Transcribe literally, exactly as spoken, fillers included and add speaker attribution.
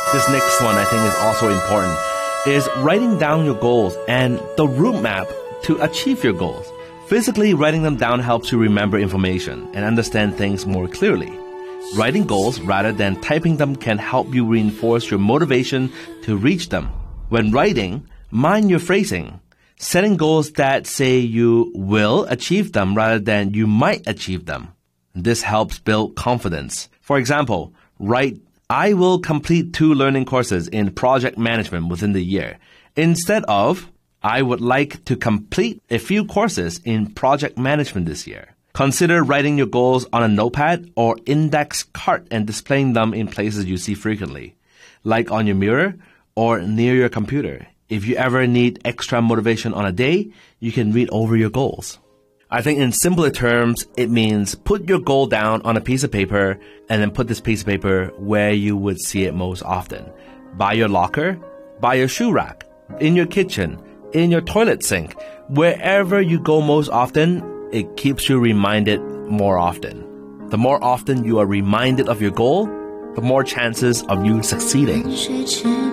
Speaker 1: This next one I think is also important, is writing down your goals and the roadmap to achieve your goals. Physically writing them down helps you remember information and understand things more clearly. Writing goals rather than typing them can help you reinforce your motivation to reach them. When writing, mind your phrasing. Setting goals that say you will achieve them rather than you might achieve them. This helps build confidence. For example, write, I will complete two learning courses in project management within the year, instead of, I would like to complete a few courses in project management this year. Consider writing your goals on a notepad or index card and displaying them in places you see frequently, like on your mirror or near your computer. If you ever need extra motivation on a day, you can read over your goals. I think in simpler terms, it means put your goal down on a piece of paper and then put this piece of paper where you would see it most often. By your locker, by your shoe rack, in your kitchen, in your toilet sink. Wherever you go most often, it keeps you reminded more often. The more often you are reminded of your goal, the more chances of you succeeding.